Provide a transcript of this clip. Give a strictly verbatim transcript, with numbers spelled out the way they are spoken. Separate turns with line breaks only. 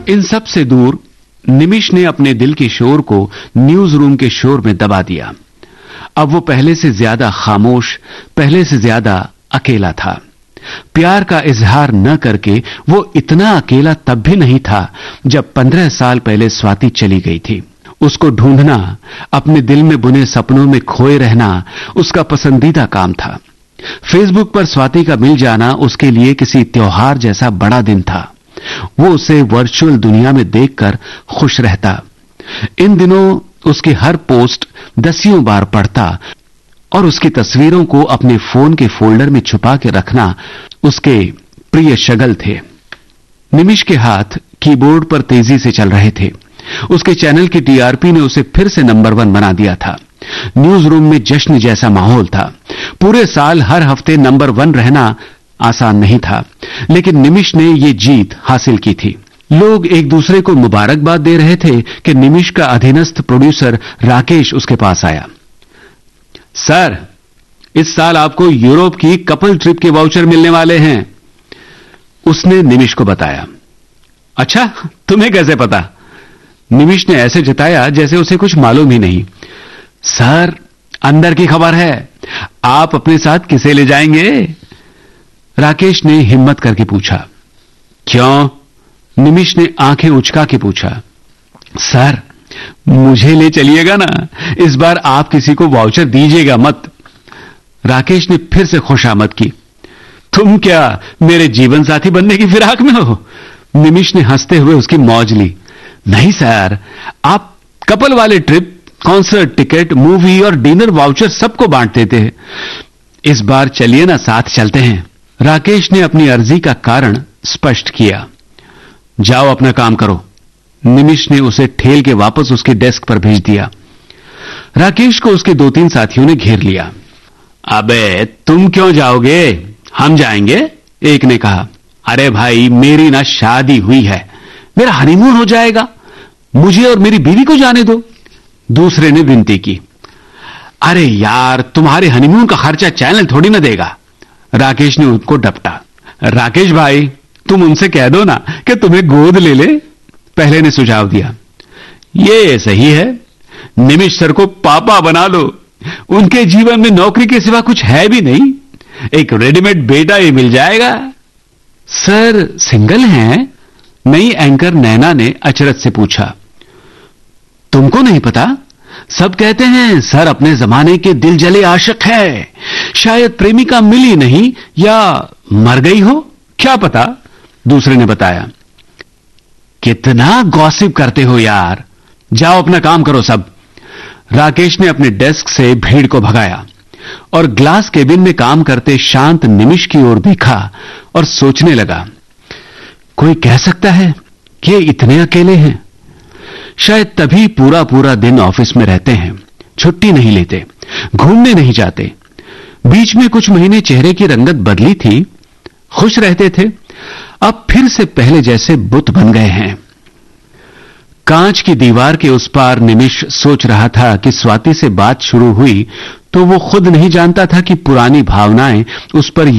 इन सब से दूर निमिष ने अपने दिल के शोर को न्यूज रूम के शोर में दबा दिया। अब वो पहले से ज्यादा खामोश, पहले से ज्यादा अकेला था। प्यार का इजहार न करके वो इतना अकेला तब भी नहीं था जब पंद्रह साल पहले स्वाति चली गई थी। उसको ढूंढना, अपने दिल में बुने सपनों में खोए रहना उसका पसंदीदा काम था। फेसबुक पर स्वाति का मिल जाना उसके लिए किसी त्योहार जैसा बड़ा दिन था। वो उसे वर्चुअल दुनिया में देखकर खुश रहता। इन दिनों उसकी हर पोस्ट दसियों बार पढ़ता और उसकी तस्वीरों को अपने फोन के फोल्डर में छुपा के रखना उसके प्रिय शगल थे। निमिष के हाथ कीबोर्ड पर तेजी से चल रहे थे। उसके चैनल की टीआरपी ने उसे फिर से नंबर वन बना दिया था। न्यूज रूम में जश्न जैसा माहौल था। पूरे साल हर हफ्ते नंबर वन रहना आसान नहीं था, लेकिन निमिष ने यह जीत हासिल की थी। लोग एक दूसरे को मुबारकबाद दे रहे थे कि निमिष का अधीनस्थ प्रोड्यूसर राकेश उसके पास आया। सर, इस साल आपको यूरोप की कपल ट्रिप के वाउचर मिलने वाले हैं, उसने निमिष को बताया। अच्छा, तुम्हें कैसे पता? निमिष ने ऐसे जताया जैसे उसे कुछ मालूम ही नहीं। सर, अंदर की खबर है। आप अपने साथ किसे ले जाएंगे? राकेश ने हिम्मत करके पूछा। क्यों? निमिष ने आंखें उचका के पूछा। सर, मुझे ले चलिएगा ना, इस बार आप किसी को वाउचर दीजिएगा मत। राकेश ने फिर से खुशामद की। तुम क्या मेरे जीवन साथी बनने की फिराक में हो? निमिष ने हंसते हुए उसकी मौज ली। नहीं सर, आप कपल वाले ट्रिप, कॉन्सर्ट टिकट, मूवी और डिनर वाउचर सबको बांट देते हैं। इस बार चलिए ना, साथ चलते हैं। राकेश ने अपनी अर्जी का कारण स्पष्ट किया। जाओ अपना काम करो। निमिष ने उसे ठेल के वापस उसके डेस्क पर भेज दिया। राकेश को उसके दो तीन साथियों ने घेर लिया। अबे तुम क्यों जाओगे? हम जाएंगे, एक ने कहा। अरे भाई, मेरी ना शादी हुई है, मेरा हनीमून हो जाएगा, मुझे और मेरी बीवी को जाने दो, दूसरे ने विनती की। अरे यार, तुम्हारे हनीमून का खर्चा चैनल थोड़ी ना देगा, राकेश ने उनको डपटा। राकेश भाई, तुम उनसे कह दो ना कि तुम्हें गोद ले ले, पहले ने सुझाव दिया। ये सही है, निमिष सर को पापा बना लो, उनके जीवन में नौकरी के सिवा कुछ है भी नहीं, एक रेडीमेड बेटा ही मिल जाएगा। सर सिंगल हैं? नई एंकर नैना ने अचरज से पूछा। तुमको नहीं पता? सब कहते हैं सर अपने जमाने के दिल जले आशिक है, शायद प्रेमिका मिली नहीं या मर गई हो, क्या पता, दूसरे ने बताया। कितना गॉसिप करते हो यार, जाओ अपना काम करो सब। राकेश ने अपने डेस्क से भीड़ को भगाया और ग्लास केबिन में काम करते शांत निमिष की ओर देखा और सोचने लगा, कोई कह सकता है कि ये इतने अकेले हैं? शायद तभी पूरा पूरा दिन ऑफिस में रहते हैं, छुट्टी नहीं लेते, घूमने नहीं जाते। बीच में कुछ महीने चेहरे की रंगत बदली थी, खुश रहते थे, अब फिर से पहले जैसे बुत बन गए हैं। कांच की दीवार के उस पार निमिष सोच रहा था कि स्वाति से बात शुरू हुई तो वो खुद नहीं जानता था कि पुरानी भावनाएं उस पर